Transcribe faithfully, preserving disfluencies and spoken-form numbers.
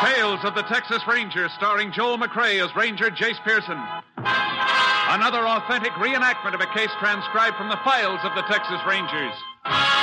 Tales of the Texas Ranger, starring Joel McCrea as Ranger Jace Pearson. Another authentic reenactment of a case transcribed from the files of the Texas Rangers.